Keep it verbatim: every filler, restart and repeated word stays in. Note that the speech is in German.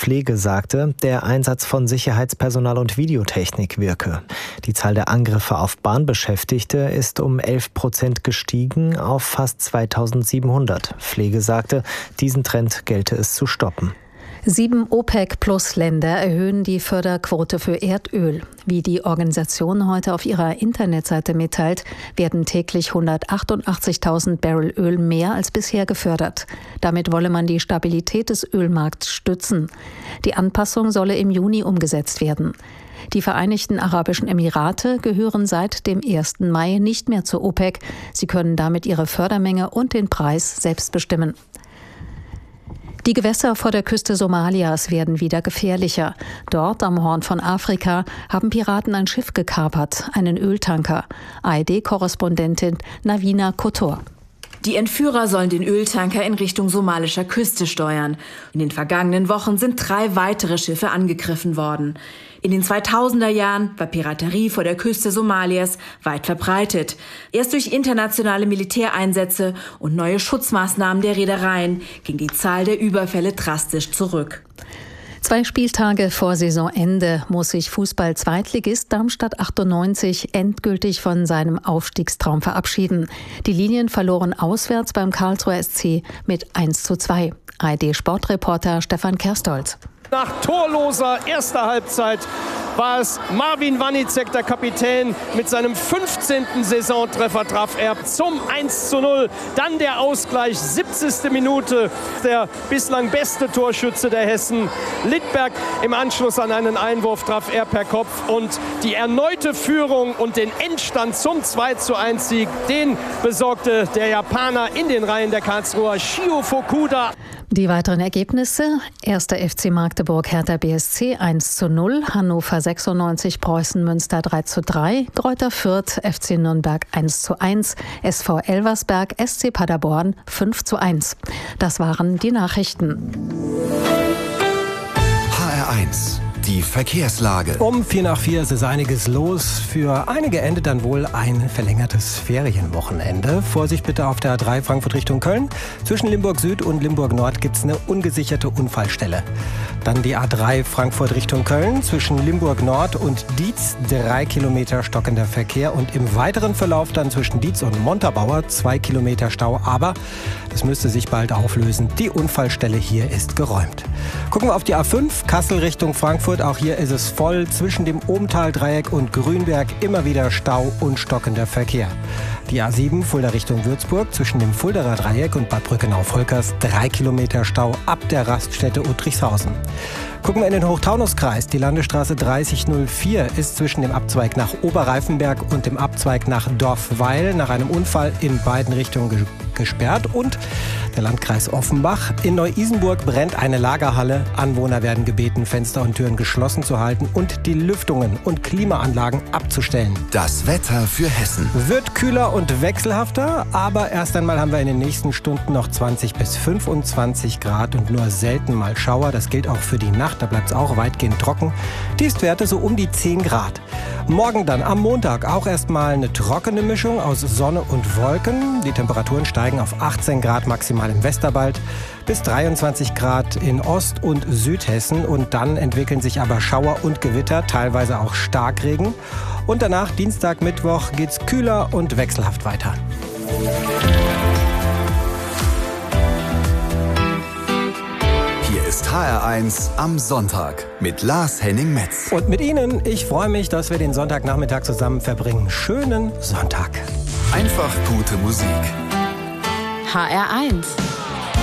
Pflege sagte, der Einsatz von Sicherheitspersonal und Videotechnik wirke. Die Zahl der Angriffe auf Bahnbeschäftigte ist um elf Prozent gestiegen auf fast zweitausendsiebenhundert. Pflege sagte, diesen Trend gelte es zu stoppen. Sieben OPEC-Plus-Länder erhöhen die Förderquote für Erdöl. Wie die Organisation heute auf ihrer Internetseite mitteilt, werden täglich hundertachtundachtzigtausend Barrel Öl mehr als bisher gefördert. Damit wolle man die Stabilität des Ölmarkts stützen. Die Anpassung solle im Juni umgesetzt werden. Die Vereinigten Arabischen Emirate gehören seit dem ersten Mai nicht mehr zur OPEC. Sie können damit ihre Fördermenge und den Preis selbst bestimmen. Die Gewässer vor der Küste Somalias werden wieder gefährlicher. Dort am Horn von Afrika haben Piraten ein Schiff gekapert, einen Öltanker. A R D-Korrespondentin Navina Kotor. Die Entführer sollen den Öltanker in Richtung somalischer Küste steuern. In den vergangenen Wochen sind drei weitere Schiffe angegriffen worden. In den zweitausender Jahren war Piraterie vor der Küste Somalias weit verbreitet. Erst durch internationale Militäreinsätze und neue Schutzmaßnahmen der Reedereien ging die Zahl der Überfälle drastisch zurück. Zwei Spieltage vor Saisonende muss sich Fußball-Zweitligist Darmstadt achtundneunzig endgültig von seinem Aufstiegstraum verabschieden. Die Linien verloren auswärts beim Karlsruher S C mit eins zu zwei. A R D-Sportreporter Stefan Kerstolz. Nach torloser erster Halbzeit war es Marvin Wanicek, der Kapitän, mit seinem fünfzehnten Saisontreffer traf er zum eins zu null. Dann der Ausgleich, siebzigste Minute. Der bislang beste Torschütze der Hessen, Littberg, im Anschluss an einen Einwurf traf er per Kopf. Und die erneute Führung und den Endstand zum zwei zu eins Sieg, den besorgte der Japaner in den Reihen der Karlsruher, Shio Fukuda. Die weiteren Ergebnisse: erster F C Magdeburg, Hertha B S C eins zu null, Hannover sechsundneunzig, Preußen Münster drei zu drei, Greuther Fürth, F C Nürnberg eins zu eins, S V Elversberg, S C Paderborn fünf zu eins. Das waren die Nachrichten. H R eins. Die Verkehrslage. Um vier nach vier ist es einiges los. Für einige endet dann wohl ein verlängertes Ferienwochenende. Vorsicht bitte auf der A drei Frankfurt Richtung Köln. Zwischen Limburg Süd und Limburg Nord gibt es eine ungesicherte Unfallstelle. Dann die A drei Frankfurt Richtung Köln. Zwischen Limburg Nord und Dietz drei Kilometer stockender Verkehr. Und im weiteren Verlauf dann zwischen Dietz und Montabaur zwei Kilometer Stau. Aber das müsste sich bald auflösen. Die Unfallstelle hier ist geräumt. Gucken wir auf die A fünf Kassel Richtung Frankfurt. Auch hier ist es voll. Zwischen dem Obental-Dreieck und Grünberg immer wieder Stau und stockender Verkehr. Die A sieben Fulda Richtung Würzburg. Zwischen dem Fuldaer Dreieck und Bad Brückenau-Volkers drei Kilometer Stau ab der Raststätte Uttrichshausen. Gucken wir in den Hochtaunuskreis. Die Landesstraße dreißig null vier ist zwischen dem Abzweig nach Oberreifenberg und dem Abzweig nach Dorfweil nach einem Unfall in beiden Richtungen ge- gesperrt. Und der Landkreis Offenbach. In Neu-Isenburg brennt eine Lagerhalle. Anwohner werden gebeten, Fenster und Türen geschlossen zu halten und die Lüftungen und Klimaanlagen abzustellen. Das Wetter für Hessen. Wird kühler und wechselhafter, aber erst einmal haben wir in den nächsten Stunden noch zwanzig bis fünfundzwanzig Grad und nur selten mal Schauer. Das gilt auch für die Nacht, da bleibt es auch weitgehend trocken. Tiefstwerte so um die zehn Grad. Morgen dann am Montag auch erstmal eine trockene Mischung aus Sonne und Wolken. Die Temperaturen steigen auf achtzehn Grad maximal im Westerwald bis dreiundzwanzig Grad in Ost- und Südhessen. Und dann entwickeln sich aber Schauer und Gewitter, teilweise auch Starkregen. Und danach, Dienstag, Mittwoch, geht's kühler und wechselhaft weiter. Hier ist H R eins am Sonntag mit Lars Henning Metz. Und mit Ihnen, ich freue mich, dass wir den Sonntagnachmittag zusammen verbringen. Schönen Sonntag. Einfach gute Musik. H R eins.